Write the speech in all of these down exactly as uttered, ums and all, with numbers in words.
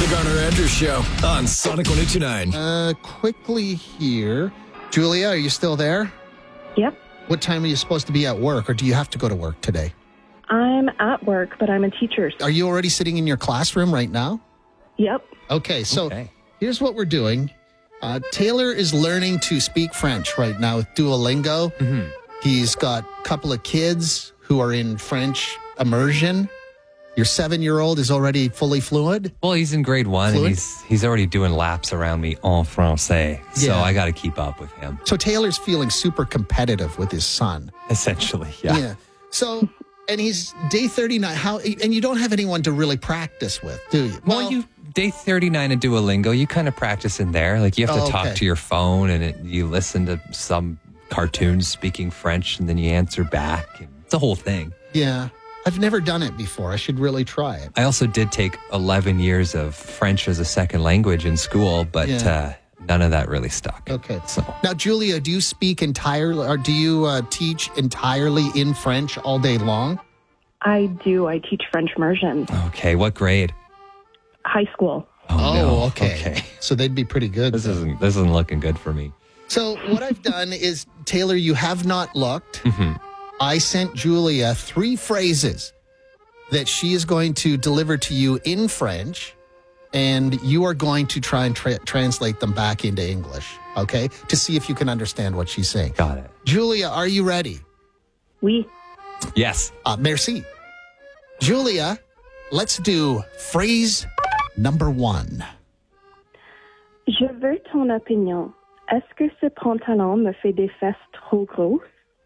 The Garner Andrews Show on Sonic one oh two point nine. Uh, quickly here. Julia, are you still there? Yep. What time are you supposed to be at work, or do you have to go to work today? I'm at work, but I'm a teacher. Are you already sitting in your classroom right now? Yep. Okay, so Okay. here's what we're doing. Uh, Taylor is learning to speak French right now with Duolingo. Mm-hmm. He's got a couple of kids who are in French immersion. Your seven-year-old is already fully fluent. Well, he's in grade one, Fluent? and he's he's already doing laps around me en français. So Yeah. I got to keep up with him. So Taylor's feeling super competitive with his son. Essentially, yeah. So, and he's day thirty-nine. How? And you don't have anyone to really practice with, do you? Well, you day thirty-nine in Duolingo, you kind of practice in there. Like you have to Oh, talk okay. to your phone, and it, you listen to some cartoons speaking French, and then you answer back. And it's a whole thing. Yeah. I've never done it before. I should really try it. I also did take eleven years of French as a second language in school, but Yeah. uh, none of that really stuck. Okay. So Now, Julia, do you speak entirely, or do you uh, teach entirely in French all day long? I do. I teach French immersion. okay, what grade? High school. Oh, no. okay. Okay. So they'd be pretty good. This then. isn't this isn't looking good for me. So what I've done is, Taylor, you have not looked. Mm-hmm. I sent Julia three phrases that she is going to deliver to you in French, and you are going to try and tra- translate them back into English, okay, to see if you can understand what she's saying. Got it. Julia, are you ready? Oui. Yes. Uh, merci. Julia, let's do phrase number one. Je veux ton opinion. Est-ce que ce pantalon me fait des fesses trop grosses?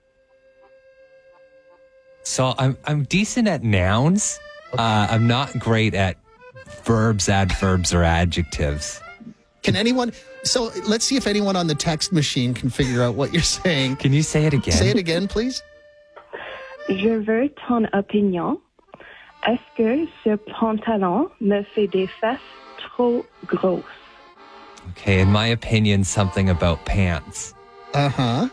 So I'm I'm decent at nouns. Uh, I'm not great at verbs, adverbs, or adjectives. Can anyone, so let's see if anyone on the text machine can figure out what you're saying. Can you say it again? Say it again, please. Je veux ton opinion. Est-ce que ce pantalon me fait des fesses trop grosses? Okay, in my opinion, something about pants. Uh-huh.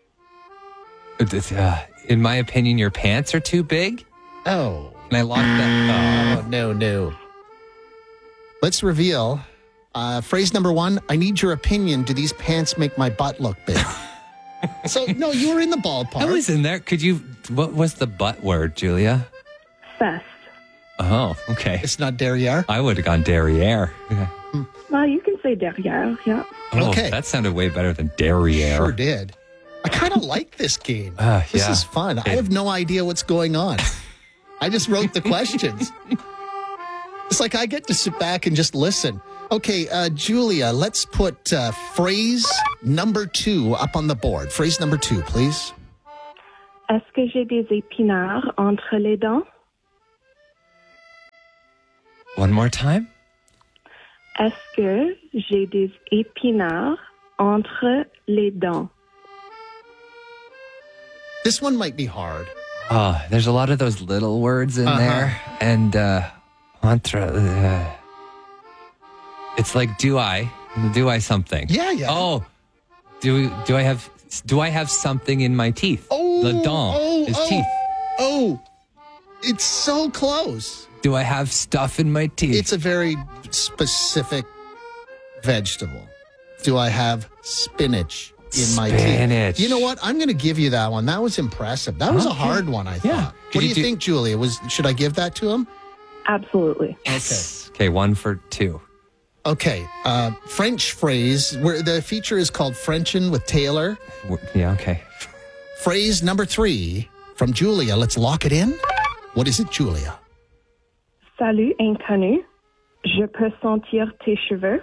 Uh, in my opinion, your pants are too big. Oh. And I locked that. Oh, no, no. Let's reveal. Uh, phrase number one, I need your opinion. Do these pants make my butt look big? So, no, you were in the ballpark. I was in there. Could you? What was the butt word, Julia? Fest. Oh, okay. It's not derriere. I would have gone derriere. Well, you can say derrière, yeah. Oh, Okay. that sounded way better than derriere. Sure did. I kind of like this game. Uh, this yeah. is fun. I It- have no idea what's going on. I just wrote the questions. It's like I get to sit back and just listen. Okay, uh, Julia, let's put uh, phrase number two up on the board. Phrase number two, please. Est-ce que j'ai des épinards entre les dents? One more time. Est-ce que j'ai des épinards entre les dents? This one might be hard. Oh, there's a lot of those little words in Uh-huh. there, and uh, entre. Uh, it's like, do I? Do I something? Yeah, yeah. Oh, do do I have? Do I have something in my teeth? Oh, the dent oh, is oh, teeth. Oh, it's so close. Do I have stuff in my teeth? It's a very specific vegetable. Do I have spinach in my Spinach. teeth? You know what? I'm going to give you that one. That was impressive. That was a Okay. hard one, I Yeah. thought. Could What do you you do- think, Julia? Was should I give that to him? Absolutely. Yes. Okay, one for two. Okay. Uh, French phrase. Where the feature is called Frenchin' with Taylor. We're- Yeah, okay. Phrase number three from Julia. Let's lock it in. What is it, Julia? Salut, inconnu. Je peux sentir tes cheveux?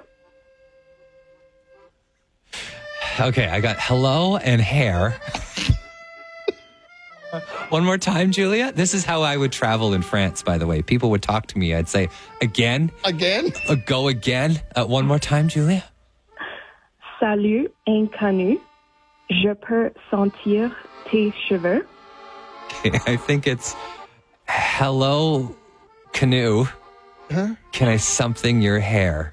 Okay, I got hello and hair. One more time, Julia. This is how I would travel in France, by the way. People would talk to me. I'd say, again, Again? uh, go again. Uh, one more time, Julia. Salut, inconnu. Je peux sentir tes cheveux? Okay, I think it's hello, canoe. Huh? Can I something your hair?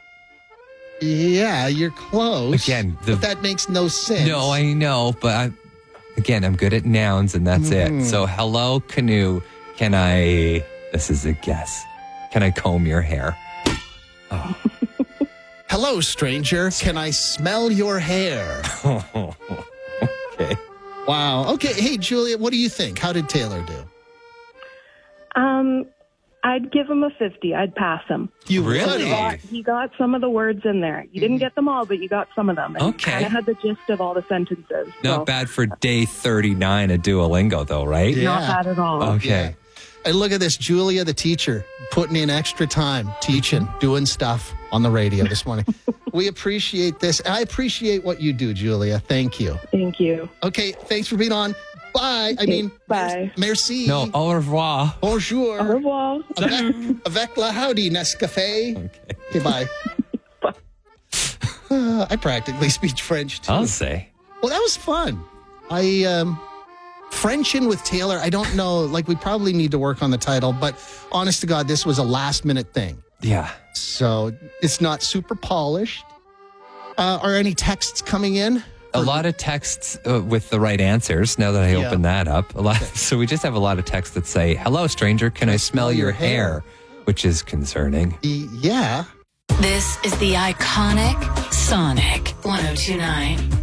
Yeah, you're close. Again, the- but that makes no sense. No, I know, but I, again, I'm good at nouns, and that's Mm-hmm. it. So, hello, canoe. Can I? This is a guess. Can I comb your hair? Hello, stranger. Can I smell your hair? Okay. Wow. Okay. Hey, Julia, what do you think? How did Taylor do? Um, I'd give him a fifty. I'd pass him. You Really? He got, he got some of the words in there. You didn't get them all, but you got some of them. And Okay. kind of had the gist of all the sentences. Not so, bad for day thirty-nine of Duolingo, though, right? Yeah. Not bad at all. Okay. And look at this, Julia, the teacher, putting in extra time, teaching, doing stuff on the radio this morning. We appreciate this. I appreciate what you do, Julia. Thank you. Thank you. Okay, thanks for being on. Bye. I mean, Bye. Merci. No, au revoir. Bonjour. Au revoir. Avec, avec la howdy, Nescafe. Okay. Okay, bye. Bye. Uh, I practically speak French, too. I'll say. Well, that was fun. I, um, Frenchin' with Taylor, I don't know, like, we probably need to work on the title, but honest to God, this was a last minute thing. Yeah. So it's not super polished. Uh, are any texts coming in? A lot of texts uh, with the right answers. Now that I Yeah. open that up, a lot. So we just have a lot of texts that say, "Hello, stranger. Can I smell your hair?" Which is concerning. E- yeah. This is the iconic Sonic one oh two point nine.